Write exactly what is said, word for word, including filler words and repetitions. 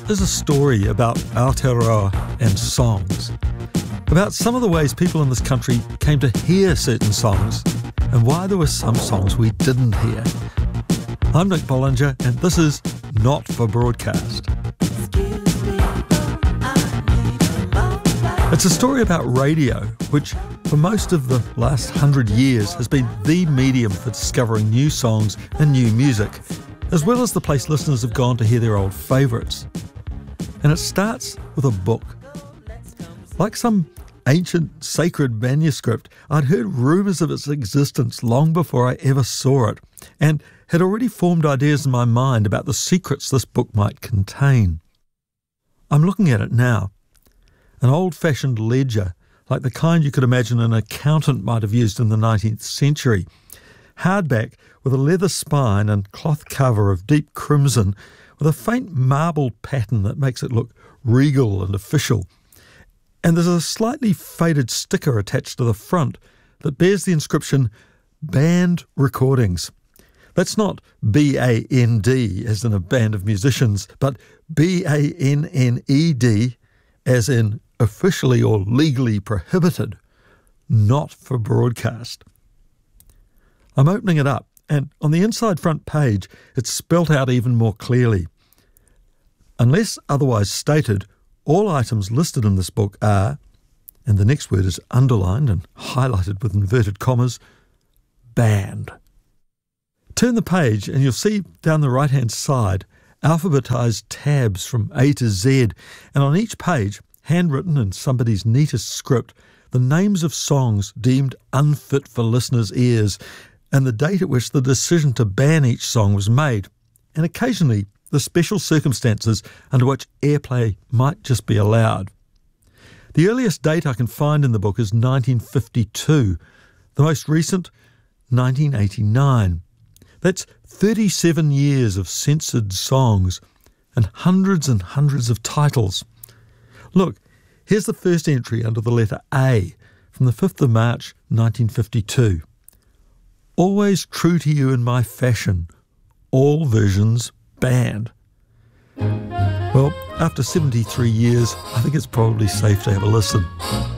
is a story about Aotearoa and songs, about some of the ways people in this country came to hear certain songs and why there were some songs we didn't hear. I'm Nick Bollinger, and this is Not for Broadcast. It's a story about radio, which for most of the last hundred years has been the medium for discovering new songs and new music, as well as the place listeners have gone to hear their old favourites. And it starts with a book. Like some ancient sacred manuscript, I'd heard rumours of its existence long before I ever saw it, and had already formed ideas in my mind about the secrets this book might contain. I'm looking at it now. An old-fashioned ledger, like the kind you could imagine an accountant might have used in the nineteenth century. Hardback with a leather spine and cloth cover of deep crimson, with a faint marbled pattern that makes it look regal and official. And there's a slightly faded sticker attached to the front that bears the inscription Band Recordings. That's not B A N D as in a band of musicians, but B A N N E D as in officially or legally prohibited, not for broadcast. I'm opening it up, and on the inside front page, it's spelt out even more clearly. Unless otherwise stated, all items listed in this book are, and the next word is underlined and highlighted with inverted commas, banned. Turn the page and you'll see down the right-hand side alphabetised tabs from A to Z, and on each page, handwritten in somebody's neatest script, the names of songs deemed unfit for listeners' ears and the date at which the decision to ban each song was made, and occasionally the special circumstances under which airplay might just be allowed. The earliest date I can find in the book is nineteen fifty-two, the most recent, nineteen eighty-nine. That's thirty-seven years of censored songs and hundreds and hundreds of titles. Look, here's the first entry under the letter A from the fifth of March nineteen fifty-two. Always true to you in my fashion, all versions banned. Well, after seventy-three years, I think it's probably safe to have a listen.